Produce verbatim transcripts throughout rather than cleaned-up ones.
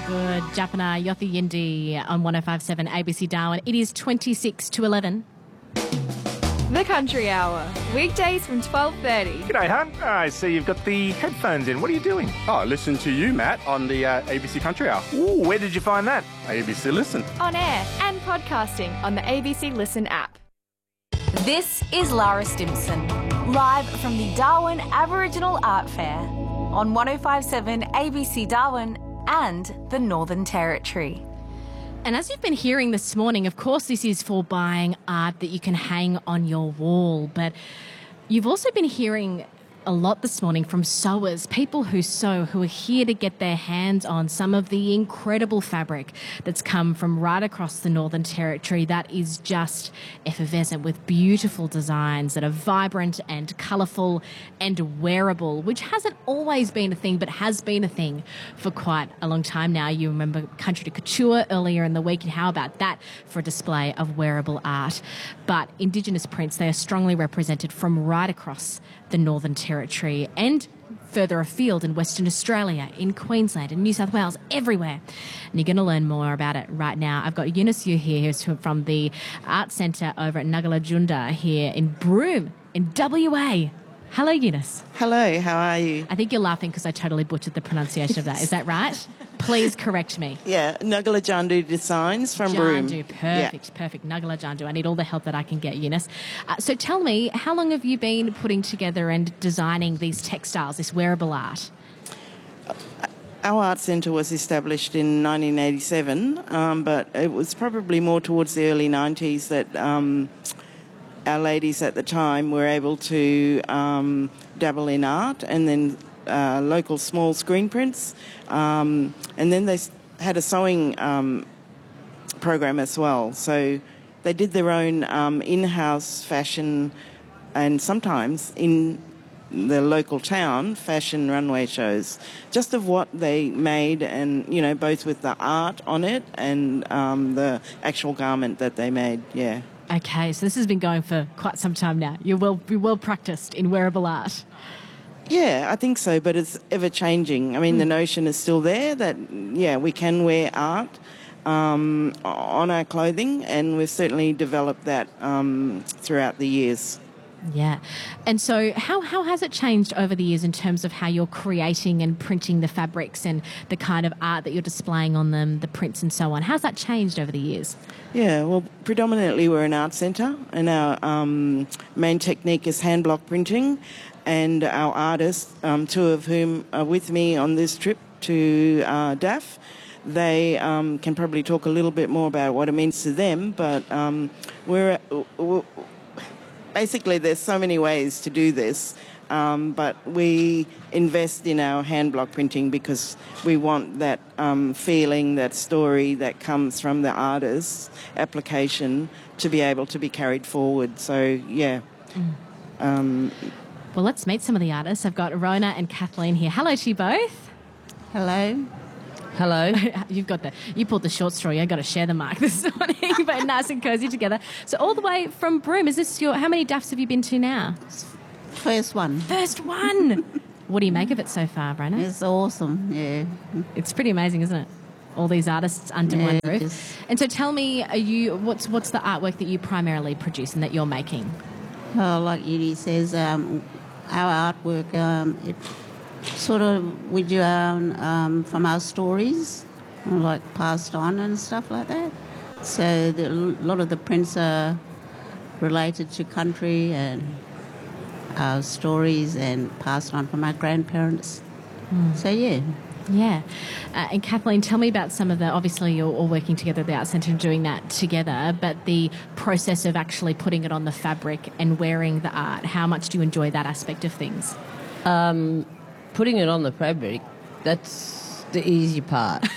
good. Japana Yothi Yindi on one oh five point seven A B C Darwin. It is twenty-six to eleven. The Country Hour, weekdays from twelve thirty. G'day, hon. I see you've got the headphones in. What are you doing? Oh, listen to you, Matt, on the uh, A B C Country Hour. Ooh, where did you find that? A B C Listen. On air and podcasting on the A B C Listen app. This is Lara Stimson, live from the Darwin Aboriginal Art Fair on one oh five point seven A B C Darwin and the Northern Territory. And as you've been hearing this morning, of course, this is for buying art that you can hang on your wall. But you've also been hearing a lot this morning from sewers, people who sew, who are here to get their hands on some of the incredible fabric that's come from right across the Northern Territory that is just effervescent with beautiful designs that are vibrant and colourful and wearable, which hasn't always been a thing, but has been a thing for quite a long time now. You remember Country to Couture earlier in the week, and how about that for a display of wearable art? But Indigenous prints, they are strongly represented from right across the Northern Territory and further afield in Western Australia, in Queensland, in New South Wales, everywhere. And you're going to learn more about it right now. I've got Eunice Yu here, who's from the Art Centre over at Nuggala here in Broome, in W A. Hello, Eunice. Hello, how are you? I think you're laughing because I totally butchered the pronunciation of that. Is that right? Please correct me. Yeah, Nuggala Designs from Broome. Jandu, perfect, yeah. perfect. Nuggala Jandu. I need all the help that I can get, Eunice. Uh, so tell me, how long have you been putting together and designing these textiles, this wearable art? Our art centre was established in nineteen eighty-seven, um, but it was probably more towards the early nineties that um, our ladies at the time were able to um, dabble in art, and then uh, local small screen prints. Um, and then they had a sewing um, program as well. So they did their own um, in-house fashion, and sometimes in the local town, fashion runway shows, just of what they made, and, you know, both with the art on it and um, the actual garment that they made, yeah. Okay, so this has been going for quite some time now. You're well, you're well practiced in wearable art. Yeah, I think so, but it's ever-changing. I mean, mm. the notion is still there that, yeah, we can wear art um, on our clothing, and we've certainly developed that um, throughout the years. Yeah. And so how, how has it changed over the years in terms of how you're creating and printing the fabrics and the kind of art that you're displaying on them, the prints and so on? How's that changed over the years? Yeah, well, predominantly we're an art centre, and our um, main technique is hand block printing. And our artists, um, two of whom are with me on this trip to uh, D A F, they um, can probably talk a little bit more about what it means to them. But um, we're, we're basically, there's so many ways to do this, um, but we invest in our hand block printing because we want that um, feeling, that story that comes from the artist's application to be able to be carried forward. So, yeah. Mm. Um, Well, let's meet some of the artists. I've got Rona and Kathleen here. Hello to you both. Hello. Hello. You've got the, you pulled the short straw. You've got to share the mic this morning, but nice and cosy together. So all the way from Broome, is this your, how many D A Fs have you been to now? First one. First one. What do you make of it so far, Rona? It's awesome, yeah. It's pretty amazing, isn't it? All these artists under yeah, one roof. And so tell me, are you, what's, what's the artwork that you primarily produce and that you're making? Oh, like Edie says, um, our artwork, um, it sort of we do our own, um, from our stories, like passed on and stuff like that. So the, a lot of the prints are related to country and our stories and passed on from our grandparents. Mm. So, yeah. Yeah. Uh, and Kathleen, tell me about some of the, obviously you're all working together at the Art Centre and doing that together, but the process of actually putting it on the fabric and wearing the art, how much do you enjoy that aspect of things? Um, putting it on the fabric, that's the easy part.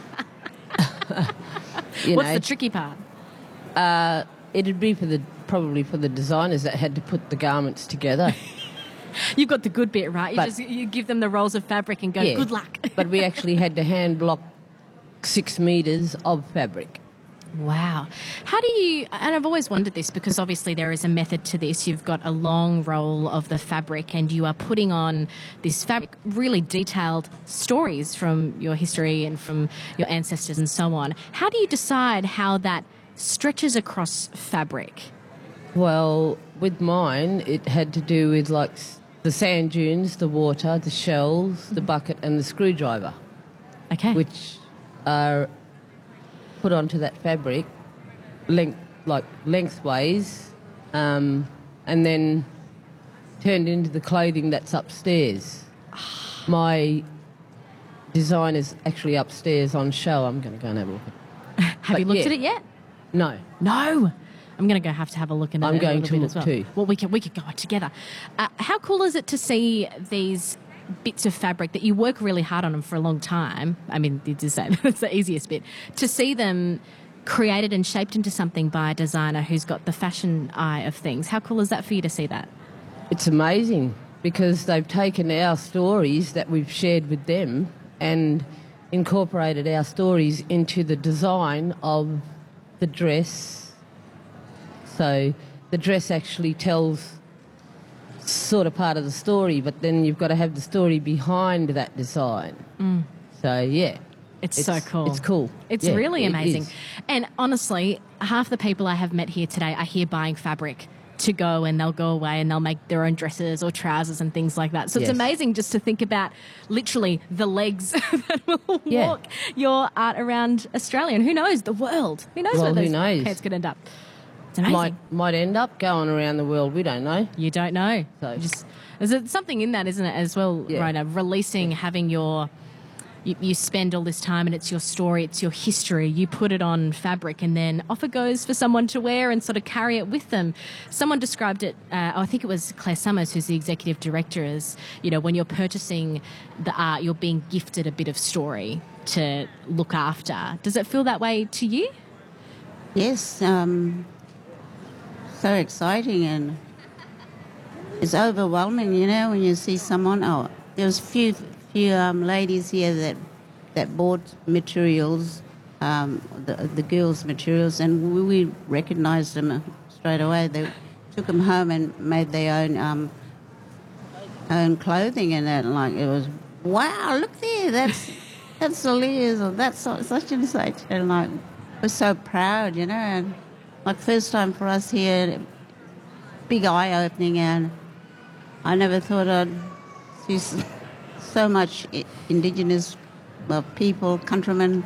you What's know, the tricky part? Uh, it'd be for the probably for the designers that had to put the garments together. You've got the good bit, right? You but, just you give them the rolls of fabric and go, yeah, good luck. But we actually had to hand block six metres of fabric. Wow. How do you, and I've always wondered this because obviously there is a method to this. You've got a long roll of the fabric and you are putting on this fabric, really detailed stories from your history and from your ancestors and so on. How do you decide how that stretches across fabric? Well, with mine, it had to do with like s- the sand dunes, the water, the shells, the bucket, and the screwdriver, Okay. which are put onto that fabric, length like lengthways, um, and then turned into the clothing that's upstairs. My design is actually upstairs on show. I'm going to go and have a look at it. Have but you looked yeah. at it yet? No. No. I'm going to go have to have a look at it. I'm a going little to bit as look well. too. Well, we can we could go together. Uh, how cool is it to see these bits of fabric that you work really hard on them for a long time? I mean, you just say that's the easiest bit. To see them created and shaped into something by a designer who's got the fashion eye of things. How cool is that for you to see that? It's amazing because they've taken our stories that we've shared with them and incorporated our stories into the design of the dress. So the dress actually tells sort of part of the story, but then you've got to have the story behind that design. Mm. So, yeah. It's, so cool. It's cool. It's Yeah, really it amazing. is. And honestly, half the people I have met here today are here buying fabric to go, and they'll go away and they'll make their own dresses or trousers and things like that. So Yes. it's amazing just to think about literally the legs that will Yeah. walk your art around Australia. And who knows, the world. Who knows Well, where who those knows? pants could end up. It's amazing. Might, might end up going around the world. We don't know. You don't know. So- You just there's a- something in that, isn't it, as well, Yeah. Rona? Releasing, having your... You, you spend all this time and it's your story, it's your history. You put it on fabric and then off it goes for someone to wear and sort of carry it with them. Someone described it, uh, I think it was Claire Summers, who's the executive director, as, you know, when you're purchasing the art, you're being gifted a bit of story to look after. Does it feel that way to you? Yes, um, so exciting, and it's overwhelming, you know, when you see someone. Oh, there was a few few um, ladies here that that bought materials, um, the the girls' materials, and we, we recognised them straight away. They took them home and made their own um, own clothing, and that, like, it was, wow, look there, that's that's the layers, or that's so- such and such, and like, we're so proud, you know, and like first time for us here, big eye opening, and I never thought I'd see s- so much i- Indigenous uh, people, countrymen,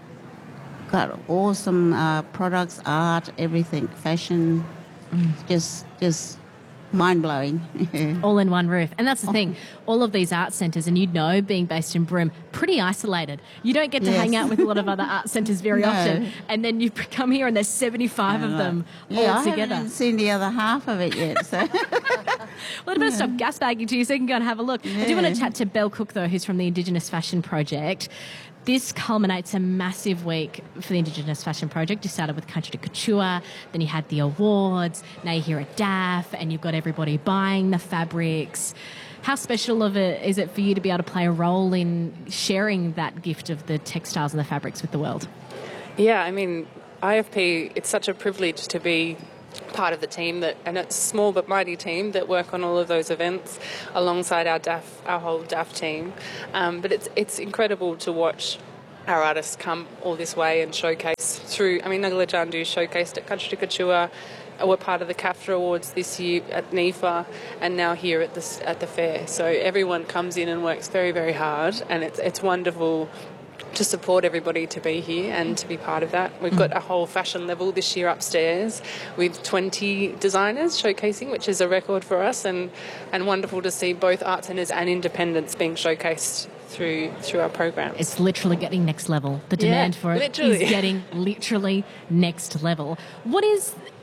got awesome uh, products, art, everything, fashion, just just mind blowing. All in one roof. And that's the thing, all of these art centres, and you know, being based in Broome, pretty isolated. You don't get to Yes. hang out with a lot of other art centres very No. often. And then you come here and there's seventy-five of them yeah, all I together. haven't seen the other half of it yet. So Well, I better stop gas bagging to you so you can go and have a look. I do want to chat to Belle Cook, though, who's from the Indigenous Fashion Project. This culminates a massive week for the Indigenous Fashion Project. You started with Country to Couture, then you had the awards, now you're here at D A F, and you've got everybody buying the fabrics. How special of it is it for you to be able to play a role in sharing that gift of the textiles and the fabrics with the world? Yeah, I mean, I F P, it's such a privilege to be part of the team that, and it's a small but mighty team that work on all of those events alongside our D A F, our whole D A F team. Um, but it's it's incredible to watch our artists come all this way and showcase through. I mean, Nagala Jandu showcased at Country to Couture. We're part of the CAFTA Awards this year at N I F A, and now here at the at the fair. So everyone comes in and works very, very hard, and it's it's wonderful to support everybody to be here and to be part of that. We've got a whole fashion level this year upstairs with twenty designers showcasing, which is a record for us, and, and wonderful to see both art centres and independents being showcased through through our program. It's literally getting next level. The demand Yeah, for it literally. is getting literally next level. What is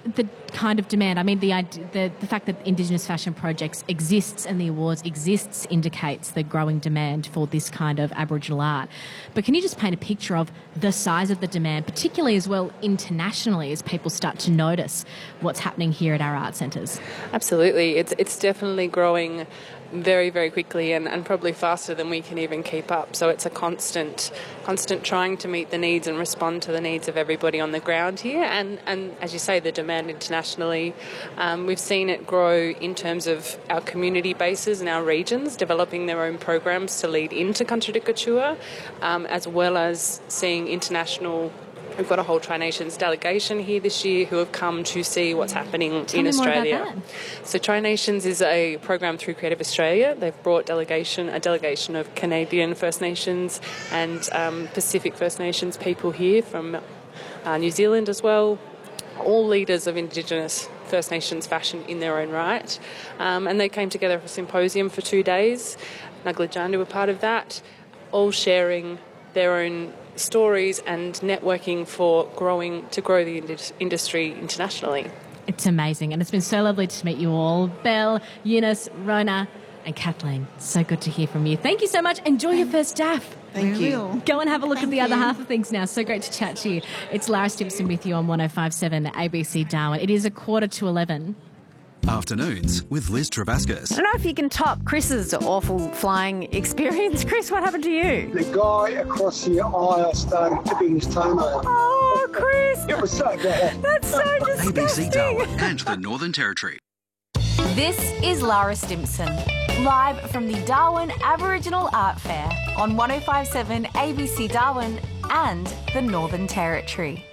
the kind of demand? I mean, the, ide- the the fact that Indigenous fashion projects exists and the awards exists indicates the growing demand for this kind of Aboriginal art. But can you just paint a picture of the size of the demand, particularly as well internationally, as people start to notice what's happening here at our art centres? Absolutely. It's it's definitely growing very, very quickly and, and probably faster than we can even keep up. So it's a constant, constant trying to meet the needs and respond to the needs of everybody on the ground here. And, and as you say, the demand internationally. Um, we've seen it grow in terms of our community bases and our regions developing their own programs to lead into Country de Couture, um, as well as seeing international. We've got a whole Tri-Nations delegation here this year who have come to see what's happening Tell in me more about Australia. that. So Tri-Nations is a program through Creative Australia. They've brought delegation, a delegation of Canadian First Nations and um, Pacific First Nations people here from uh, New Zealand as well, all leaders of Indigenous First Nations fashion in their own right. Um, and they came together for a symposium for two days. Nagla were part of that, all sharing their own stories and networking for growing to grow the indus- industry internationally. It's amazing, and it's been so lovely to meet you all. Belle, Eunice, Rona and Kathleen. So good to hear from you. Thank you so much. Enjoy your first D A F. Thank We you. will. Go and have a look Thank at the other you. half of things now. So great to chat to you. It's Lara Stimson with you on one oh five seven A B C Darwin. It is a quarter to eleven. Afternoons with Liz Trebascus. I don't know if you can top Chris's awful flying experience. Chris, what happened to you? The guy across the aisle started tipping his toenail. Oh, Chris, It was so bad. that's so A B C disgusting. Darwin and the Northern Territory. This is Lara Stimson, live from the Darwin Aboriginal Art Fair on one oh five seven A B C Darwin and the Northern Territory.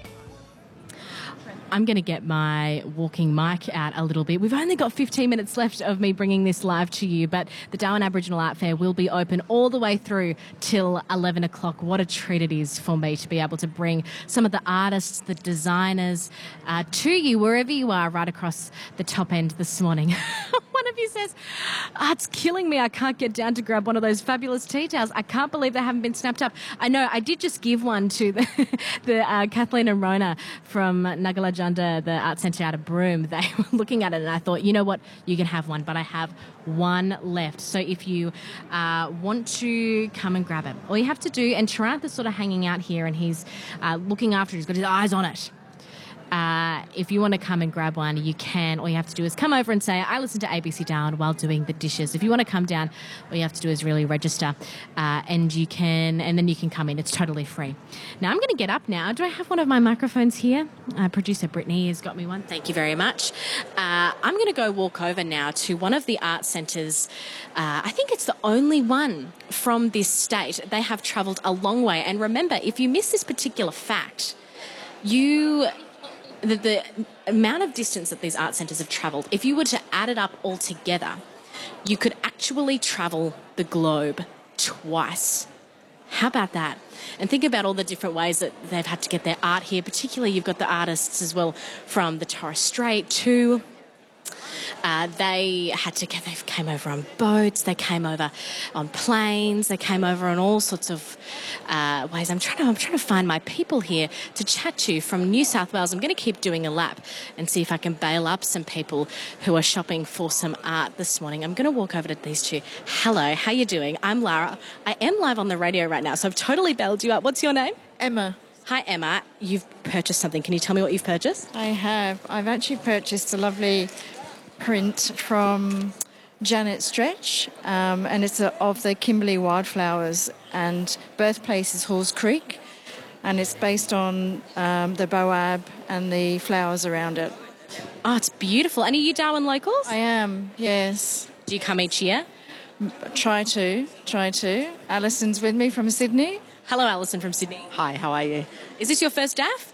I'm going to get my walking mic out a little bit. We've only got fifteen minutes left of me bringing this live to you, but the Darwin Aboriginal Art Fair will be open all the way through till eleven o'clock. What a treat it is for me to be able to bring some of the artists, the designers, uh, to you wherever you are right across the top end this morning. One of you says, oh, it's killing me. I can't get down to grab one of those fabulous tea towels. I can't believe they haven't been snapped up. I know, I did just give one to the, the uh, Kathleen and Rona from Nagalajunda, the art centre out of Broome. They were looking at it and I thought, you know what, you can have one, but I have one left. So if you uh, want to come and grab it, all you have to do, and Tarantha's sort of hanging out here and he's uh, looking after it, he's got his eyes on it. Uh, if you want to come and grab one, you can. All you have to do is come over and say, I listen to A B C Darwin while doing the dishes. If you want to come down, all you have to do is really register uh, and you can, and then you can come in. It's totally free. Now, I'm going to get up now. Do I have one of my microphones here? Uh, producer Brittany has got me one. Thank you very much. Uh, I'm going to go walk over now to one of the art centres. Uh, I think it's the only one from this state. They have travelled a long way. And remember, if you miss this particular fact, you... The, the amount of distance that these art centres have travelled, if you were to add it up all together, you could actually travel the globe twice. How about that? And think about all the different ways that they've had to get their art here. Particularly, you've got the artists as well from the Torres Strait too. Uh, they had to get, they came over on boats, they came over on planes, they came over on all sorts of uh, ways. I'm trying to, I'm trying to find my people here to chat to from New South Wales. I'm going to keep doing a lap and see if I can bail up some people who are shopping for some art this morning. I'm going to walk over to these two. Hello, how you doing? I'm Lara. I am live on the radio right now, so I've totally bailed you up. What's your name? Emma. Hi, Emma. You've purchased something. Can you tell me what you've purchased? I have. I've actually purchased a lovely print from Janet Stretch, um, and it's a, of the Kimberley wildflowers, and birthplace is Halls Creek, and it's based on um, the boab and the flowers around it. Oh, it's beautiful. And are you Darwin locals? I am, yes. Do you come each year? Try to, try to. Alison's with me from Sydney. Hello, Alison from Sydney. Hi, how are you? Is this your first D A F?